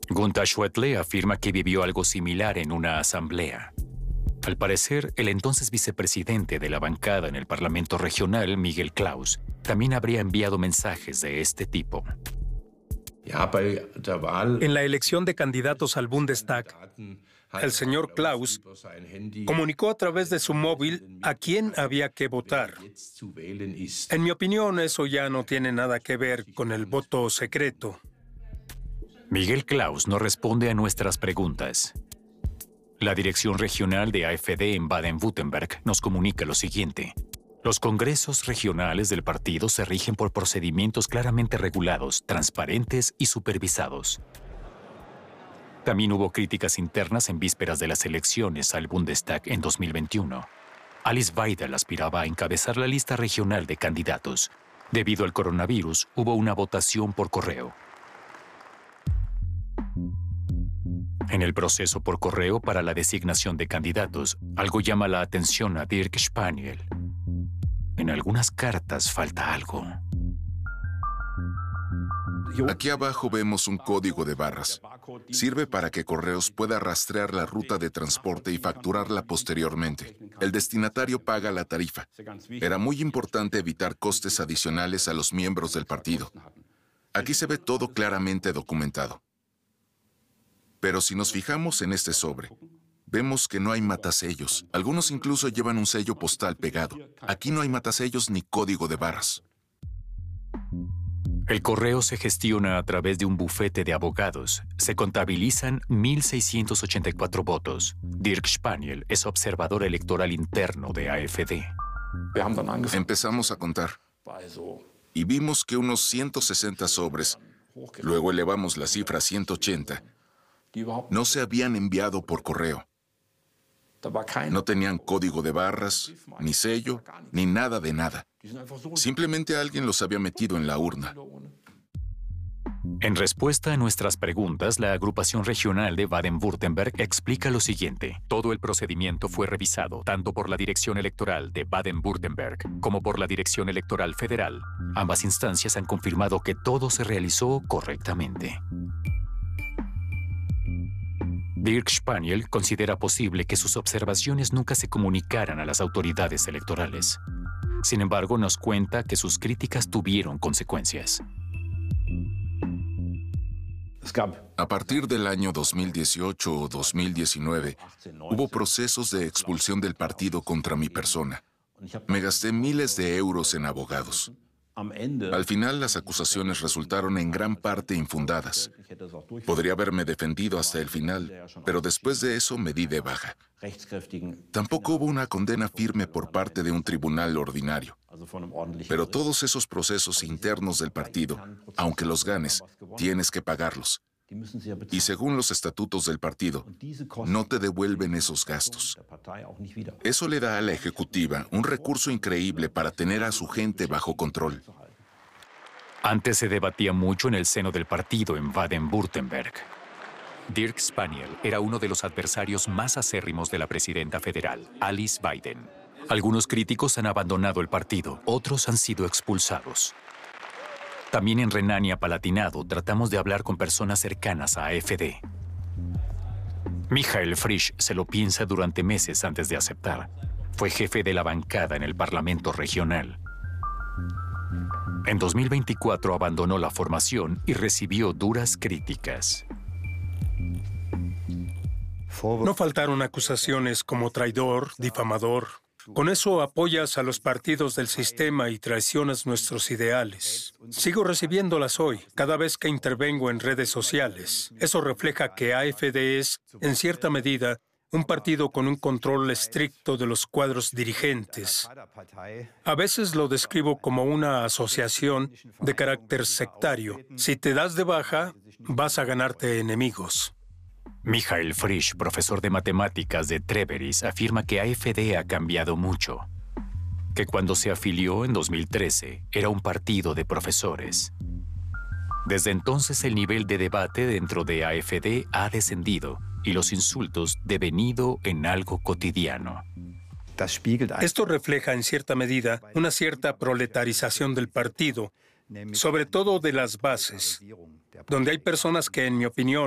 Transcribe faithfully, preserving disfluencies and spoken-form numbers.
Gunther Schwedle afirma que vivió algo similar en una asamblea. Al parecer, el entonces vicepresidente de la bancada en el Parlamento Regional, Miguel Klaus, también habría enviado mensajes de este tipo. En la elección de candidatos al Bundestag, el señor Klaus comunicó a través de su móvil a quién había que votar. En mi opinión, eso ya no tiene nada que ver con el voto secreto. Miguel Klaus no responde a nuestras preguntas. La dirección regional de AfD en Baden-Württemberg nos comunica lo siguiente. Los congresos regionales del partido se rigen por procedimientos claramente regulados, transparentes y supervisados. También hubo críticas internas en vísperas de las elecciones al Bundestag en dos mil veintiuno. Alice Weidel aspiraba a encabezar la lista regional de candidatos. Debido al coronavirus, hubo una votación por correo. En el proceso por correo para la designación de candidatos, algo llama la atención a Dirk Spaniel. En algunas cartas falta algo. Aquí abajo vemos un código de barras. Sirve para que Correos pueda rastrear la ruta de transporte y facturarla posteriormente. El destinatario paga la tarifa. Era muy importante evitar costes adicionales a los miembros del partido. Aquí se ve todo claramente documentado. Pero si nos fijamos en este sobre, vemos que no hay matasellos. Algunos incluso llevan un sello postal pegado. Aquí no hay matasellos ni código de barras. El correo se gestiona a través de un bufete de abogados. Se contabilizan mil seiscientos ochenta y cuatro votos. Dirk Spaniel es observador electoral interno de AfD. Empezamos a contar y vimos que unos ciento sesenta sobres, luego elevamos la cifra a ciento ochenta, no se habían enviado por correo. No tenían código de barras, ni sello, ni nada de nada. Simplemente alguien los había metido en la urna. En respuesta a nuestras preguntas, la agrupación regional de Baden-Württemberg explica lo siguiente. Todo el procedimiento fue revisado tanto por la Dirección Electoral de Baden-Württemberg como por la Dirección Electoral Federal. Ambas instancias han confirmado que todo se realizó correctamente. Dirk Spaniel considera posible que sus observaciones nunca se comunicaran a las autoridades electorales. Sin embargo, nos cuenta que sus críticas tuvieron consecuencias. A partir del año dos mil dieciocho o dos mil diecinueve, hubo procesos de expulsión del partido contra mi persona. Me gasté miles de euros en abogados. Al final, las acusaciones resultaron en gran parte infundadas. Podría haberme defendido hasta el final, pero después de eso me di de baja. Tampoco hubo una condena firme por parte de un tribunal ordinario. Pero todos esos procesos internos del partido, aunque los ganes, tienes que pagarlos. Y según los estatutos del partido, no te devuelven esos gastos. Eso le da a la ejecutiva un recurso increíble para tener a su gente bajo control. Antes se debatía mucho en el seno del partido en Baden-Württemberg. Dirk Spaniel era uno de los adversarios más acérrimos de la presidenta federal, Alice Weidel. Algunos críticos han abandonado el partido, otros han sido expulsados. También en Renania-Palatinado tratamos de hablar con personas cercanas a AfD. Michael Frisch se lo piensa durante meses antes de aceptar. Fue jefe de la bancada en el Parlamento Regional. En dos mil veinticuatro abandonó la formación y recibió duras críticas. No faltaron acusaciones como traidor, difamador. Con eso apoyas a los partidos del sistema y traicionas nuestros ideales. Sigo recibiéndolas hoy, cada vez que intervengo en redes sociales. Eso refleja que AfD es, en cierta medida, un partido con un control estricto de los cuadros dirigentes. A veces lo describo como una asociación de carácter sectario. Si te das de baja, vas a ganarte enemigos. Michael Frisch, profesor de matemáticas de Treveris, afirma que AfD ha cambiado mucho. Que cuando se afilió en dos mil trece, era un partido de profesores. Desde entonces el nivel de debate dentro de AfD ha descendido y los insultos devenido en algo cotidiano. Esto refleja en cierta medida una cierta proletarización del partido, sobre todo de las bases, donde hay personas que, en mi opinión,